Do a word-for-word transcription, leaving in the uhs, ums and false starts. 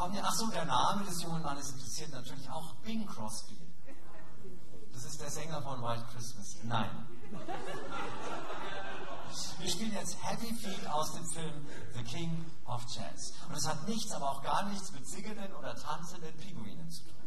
kommen ja, ach so, der Name des jungen Mannes interessiert natürlich auch Bing Crosby. Das ist der Sänger von White Christmas. Nein. Wir spielen jetzt Happy Feet aus dem Film The King of Jazz. Und es hat nichts, aber auch gar nichts mit singenden oder tanzenden Pinguinen zu tun.